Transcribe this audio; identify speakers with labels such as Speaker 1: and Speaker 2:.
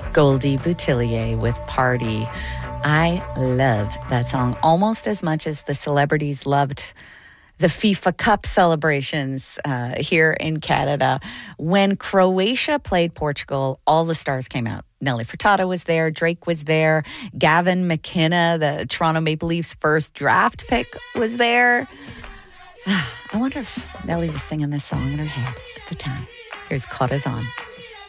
Speaker 1: Goldie Boutillier with Party. I love that song almost as much as the celebrities loved the FIFA Cup celebrations here in Canada. When Croatia played Portugal, all the stars came out. Nelly Furtado was there, Drake was there, Gavin McKenna, the Toronto Maple Leafs first draft pick, was there. I wonder if Nelly was singing this song in her head at the time. Here's Corazon.